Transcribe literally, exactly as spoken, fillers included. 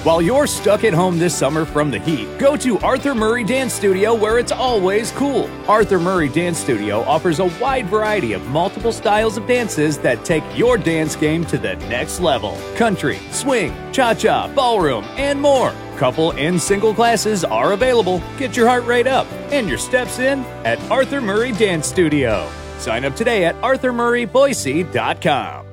While you're stuck at home this summer from the heat, go to Arthur Murray Dance Studio where it's always cool. Arthur Murray Dance Studio offers a wide variety of multiple styles of dances that take your dance game to the next level. Country, swing, cha-cha, ballroom, and more. Couple and single classes are available. Get your heart rate up and your steps in at Arthur Murray Dance Studio. Sign up today at arthur murray boise dot com.